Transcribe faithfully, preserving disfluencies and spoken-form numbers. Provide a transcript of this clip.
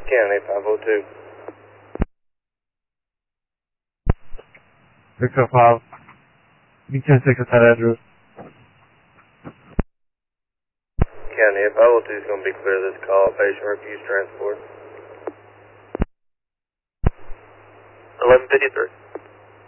County five oh two. Victor five. You can take us that address. County five oh two is going to be clear of this call. Patient refuse transport. eleven fifty-three.